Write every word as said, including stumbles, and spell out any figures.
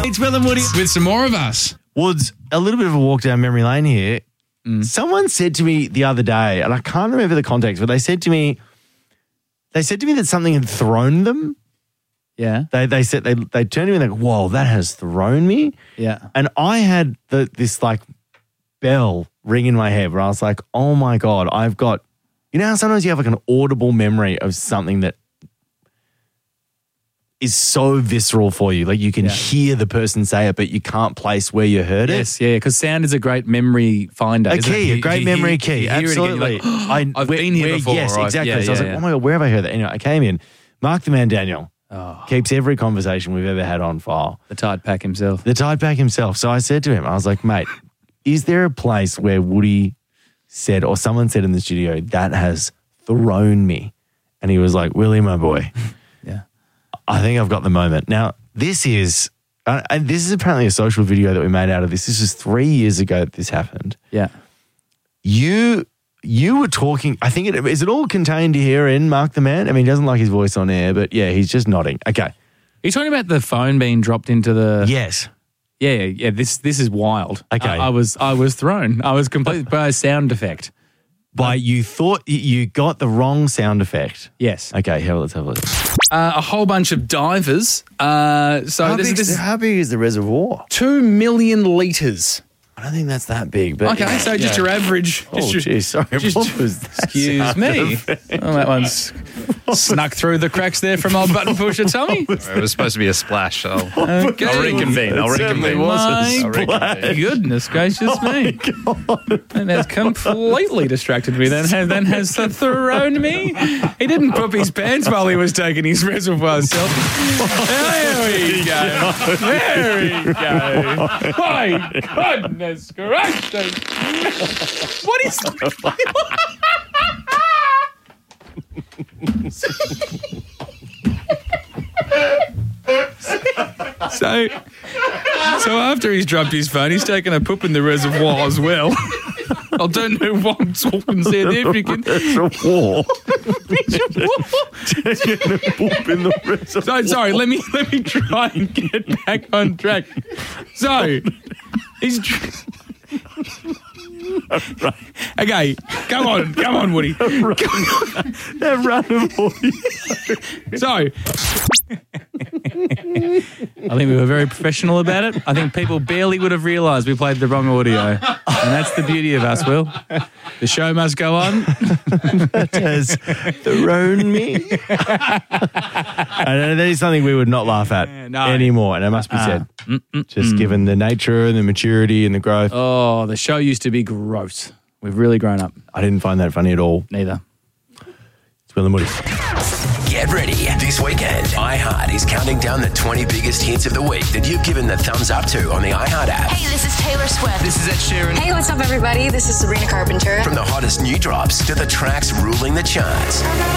It's Will and Woody. With some more of us. Woods, a little bit of a walk down memory lane here. Mm. Someone said to me the other day, and I can't remember the context, but they said to me, they said to me that something had thrown them. Yeah. They they said they they turned to me and they go, whoa, that has thrown me. Yeah. And I had the this like bell ring in my head where I was like, oh my God, I've got, you know how sometimes you have like an audible memory of something that is so visceral for you. Like you can Yeah. hear the person say it, but you can't place where you heard Yes, it. yeah, because sound is a great memory finder. A isn't key, it? a great You- memory you- key. you hear it again, you're Absolutely. like, "Oh, I've where- been here where- before. Yes, right? exactly. Yeah, so I was yeah, like, yeah. oh my God, where have I heard that? Anyway, I came in. Mark the Man Daniel Oh. keeps every conversation we've ever had on file. The Tide Pack himself. The Tide Pack himself. So I said to him, I was like, mate, is there a place where Woody said, or someone said in the studio, that has thrown me? And he was like, Willie, my boy. Yeah. I think I've got the moment. Now, this is, uh, and this is apparently a social video that we made out of this. This was three years ago that this happened. Yeah. You you were talking, I think, it, is it all contained here in Mark the Man? I mean, he doesn't like his voice on air, but yeah, he's just nodding. Okay. Are you talking about the phone being dropped into the... Yes. Yeah, yeah, yeah. This this is wild. Okay. I, I was I was thrown. I was completely by a sound effect. But you thought you got the wrong sound effect. Yes. Okay, here, let's have a look. Uh, a whole bunch of divers. Uh, so How, this, big, this is how big is the reservoir? two million litres. I don't think that's that big. But Okay, so just yeah. your average. Oh, Just your, geez, sorry. just- What was that excuse sound me. effect? Oh, that one's snuck through the cracks there from old button pusher Tommy. It was supposed to be a splash. I'll, Okay. I'll reconvene. I'll It certainly reconvene. was a My I'll reconvene. goodness gracious me. And has completely distracted me. Then has, then has thrown me. He didn't poop his pants while he was taking his reservoir selfie. There we go. There we go. My goodness gracious. What is So, so after he's dropped his phone, he's taken a poop in the reservoir as well. I don't know what I'm talking there. If you can, Reservoir. Taking a poop in the reservoir. so sorry. Let me let me try and get back on track. So he's. Okay, come on, come on, Woody. That random audio. So, I think we were very professional about it. I think people barely would have realised we played the wrong audio. And that's the beauty of us, Will. The show must go on. That has thrown me. And that is something we would not laugh at No. anymore. And it must be said. Just given the nature and the maturity and the growth. Oh, the show used to be gross. We've really grown up. I didn't find that funny at all. Neither. It's Will and Woody. Get ready. This weekend, iHeart is counting down the twenty biggest hits of the week that you've given the thumbs up to on the iHeart app. Hey, this is Taylor Swift. This is Ed Sheeran. Hey, what's up, everybody? This is Sabrina Carpenter. From the hottest new drops to the tracks ruling the charts.